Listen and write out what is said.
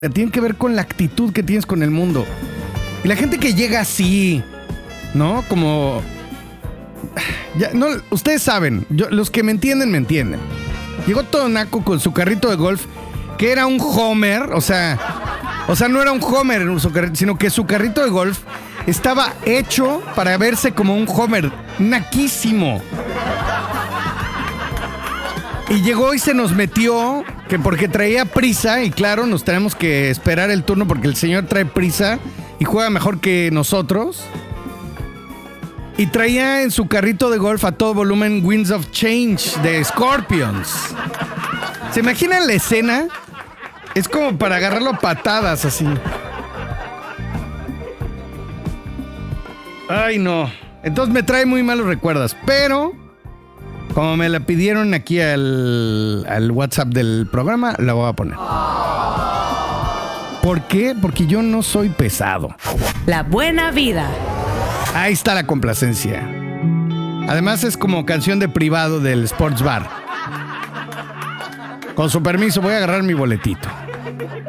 Tiene que ver con la actitud que tienes con el mundo. Y la gente que llega así, ¿no? Como... Ya, no, ustedes saben, los que me entienden, me entienden. Llegó todo naco con su carrito de golf, que era un Homer, o sea, no era un Homer, sino que su carrito de golf estaba hecho para verse como un Homer, naquísimo. Y llegó y se nos metió, que porque traía prisa, y claro, nos tenemos que esperar el turno porque el señor trae prisa y juega mejor que nosotros. Y traía en su carrito de golf a todo volumen Winds of Change de Scorpions. ¿Se imaginan la escena? Es como para agarrarlo a patadas así. Ay, no. Entonces me trae muy malos recuerdos, pero... como me la pidieron aquí al WhatsApp del programa, la voy a poner. ¿Por qué? Porque yo no soy pesado. La buena vida. Ahí está la complacencia. Además es como canción de privado del Sports Bar. Con su permiso voy a agarrar mi boletito.